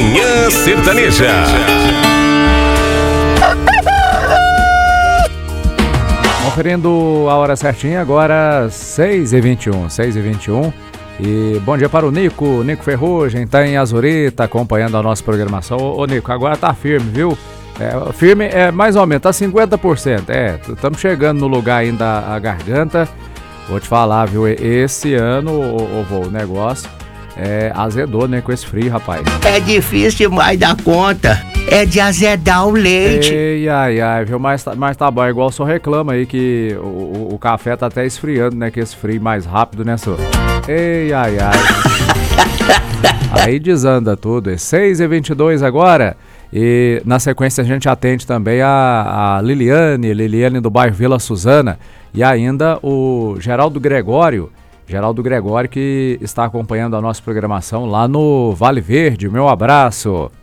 Manhã Sertaneja. Conferindo a hora certinha, agora 6h21. E bom dia para o Nico Ferrugem, tá em Azurita, acompanhando a nossa programação. Ô Nico, agora tá firme, viu? Firme é mais ou menos, tá 50%. Estamos chegando no lugar ainda a garganta. Vou te falar, viu? Esse ano o negócio azedou, né? Com esse frio, rapaz. É difícil demais da conta. É de azedar o leite. Ai, viu? Mas tá bom, igual o senhor reclama aí que o café tá até esfriando, né? Que esse frio mais rápido, né, senhor? Ai. Aí desanda tudo. É 6h22 agora. E na sequência a gente atende também a Liliane do bairro Vila Suzana. E ainda o Geraldo Gregório que está acompanhando a nossa programação lá no Vale Verde. Meu abraço.